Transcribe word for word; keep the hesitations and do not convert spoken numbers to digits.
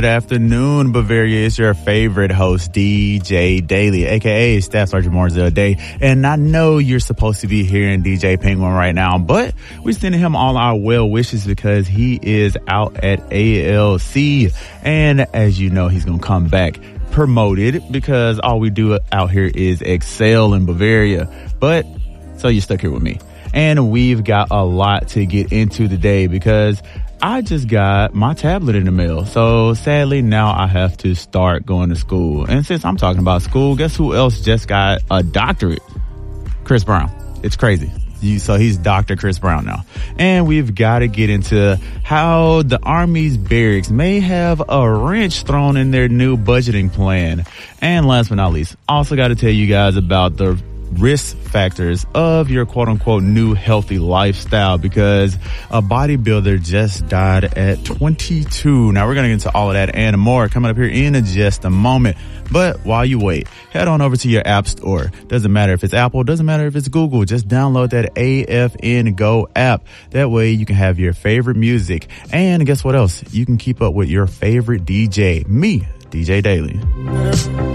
Good afternoon, Bavaria. It's your favorite host, D J Daily, aka Staff Sergeant Marzell Day. And I know you're supposed to be hearing D J Penguin right now, but we're sending him all our well wishes because he is out at A L C. And as you know, he's going to come back promoted because all we do out here is excel in Bavaria. But so you're stuck here with me. And we've got a lot to get into today because I just got my tablet in the mail. So sadly, now I have to start going to school. And since I'm talking about school, guess who else just got a doctorate? Chris Brown. It's crazy. You, so he's Doctor Chris Brown now. And we've got to get into how the Army's barracks may have a wrench thrown in their new budgeting plan. And last but not least, also got to tell you guys about the risk factors of your quote-unquote new healthy lifestyle because a bodybuilder just died at twenty-two. Now we're going to get into all of that and more coming up here in just a moment. But while you wait, head on over to your app store. Doesn't matter if it's Apple, doesn't matter if it's Google. Just download that A F N Go app. That way you can have your favorite music. And guess what else? You can keep up with your favorite D J, me, D J Daily.